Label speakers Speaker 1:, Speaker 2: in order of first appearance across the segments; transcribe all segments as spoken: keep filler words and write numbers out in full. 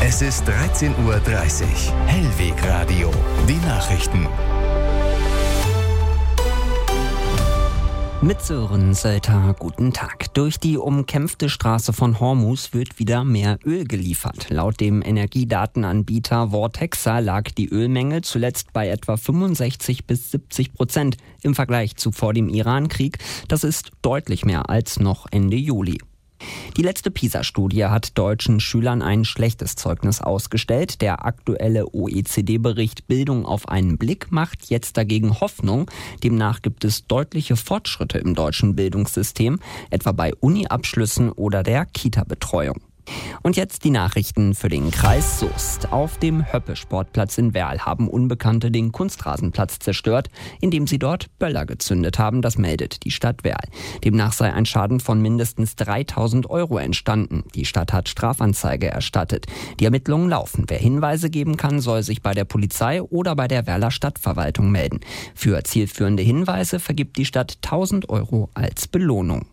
Speaker 1: Es ist dreizehn Uhr dreißig. Hellweg Radio. Die Nachrichten.
Speaker 2: Mit Sören Sölter, guten Tag. Durch die umkämpfte Straße von Hormuz wird wieder mehr Öl geliefert. Laut dem Energiedatenanbieter Vortexa lag die Ölmenge zuletzt bei etwa fünfundsechzig bis siebzig Prozent im Vergleich zu vor dem Iran-Krieg. Das ist deutlich mehr als noch Ende Juli. Die letzte PISA-Studie hat deutschen Schülern ein schlechtes Zeugnis ausgestellt. Der aktuelle O E C D-Bericht Bildung auf einen Blick macht jetzt dagegen Hoffnung. Demnach gibt es deutliche Fortschritte im deutschen Bildungssystem, etwa bei Uni-Abschlüssen oder der Kita-Betreuung. Und jetzt die Nachrichten für den Kreis Soest. Auf dem Höppe-Sportplatz in Werl haben Unbekannte den Kunstrasenplatz zerstört, indem sie dort Böller gezündet haben. Das meldet die Stadt Werl. Demnach sei ein Schaden von mindestens dreitausend Euro entstanden. Die Stadt hat Strafanzeige erstattet. Die Ermittlungen laufen. Wer Hinweise geben kann, soll sich bei der Polizei oder bei der Werler Stadtverwaltung melden. Für zielführende Hinweise vergibt die Stadt tausend Euro als Belohnung.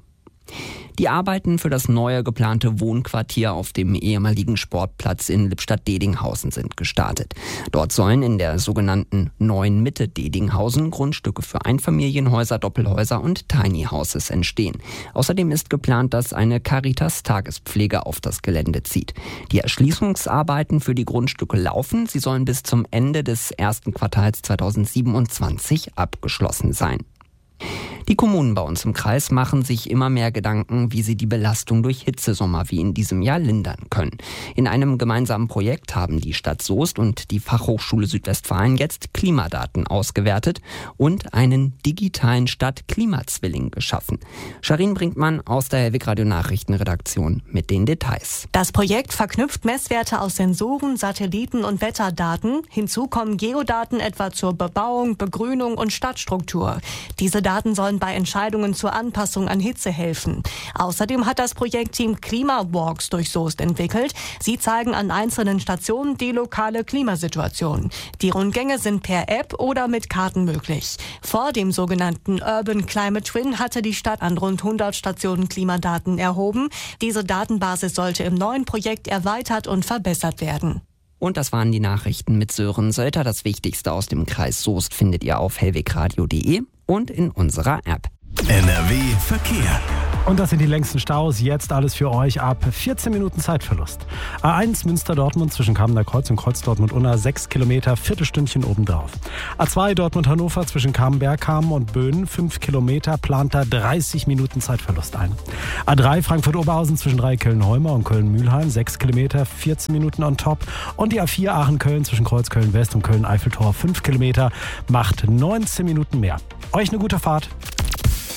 Speaker 2: Die Arbeiten für das neue geplante Wohnquartier auf dem ehemaligen Sportplatz in Lippstadt-Dedinghausen sind gestartet. Dort sollen in der sogenannten Neuen Mitte Dedinghausen Grundstücke für Einfamilienhäuser, Doppelhäuser und Tiny Houses entstehen. Außerdem ist geplant, dass eine Caritas-Tagespflege auf das Gelände zieht. Die Erschließungsarbeiten für die Grundstücke laufen. Sie sollen bis zum Ende des ersten Quartals zweitausendsiebenundzwanzig abgeschlossen sein. Die Kommunen bei uns im Kreis machen sich immer mehr Gedanken, wie sie die Belastung durch Hitzesommer wie in diesem Jahr lindern können. In einem gemeinsamen Projekt haben die Stadt Soest und die Fachhochschule Südwestfalen jetzt Klimadaten ausgewertet und einen digitalen Stadt-Klimazwilling geschaffen. Sharin Brinkmann aus der Hellweg Radio Nachrichtenredaktion mit den Details.
Speaker 3: Das Projekt verknüpft Messwerte aus Sensoren, Satelliten und Wetterdaten. Hinzu kommen Geodaten etwa zur Bebauung, Begrünung und Stadtstruktur. Diese Daten sollen bei Entscheidungen zur Anpassung an Hitze helfen. Außerdem hat das Projektteam Klimawalks durch Soest entwickelt. Sie zeigen an einzelnen Stationen die lokale Klimasituation. Die Rundgänge sind per App oder mit Karten möglich. Vor dem sogenannten Urban Climate Twin hatte die Stadt an rund hundert Stationen Klimadaten erhoben. Diese Datenbasis sollte im neuen Projekt erweitert und verbessert werden.
Speaker 2: Und das waren die Nachrichten mit Sören Sölter. Das Wichtigste aus dem Kreis Soest findet ihr auf hellwegradio punkt de und in unserer App.
Speaker 1: N R W Verkehr.
Speaker 4: Und das sind die längsten Staus. Jetzt alles für euch ab vierzehn Minuten Zeitverlust. A eins Münster-Dortmund zwischen Kamener Kreuz und Kreuz-Dortmund-Unna sechs Kilometer, Viertelstündchen obendrauf. A zwei Dortmund-Hannover zwischen Kamenberg-Kamen und Böhnen fünf Kilometer, plant da dreißig Minuten Zeitverlust ein. A drei Frankfurt-Oberhausen zwischen Köln-Holmer und Köln-Mühlheim sechs Kilometer, vierzehn Minuten on top. Und die A vier Aachen-Köln zwischen Kreuz-Köln-West und Köln-Eiffeltor fünf Kilometer, macht neunzehn Minuten mehr. Euch eine gute Fahrt.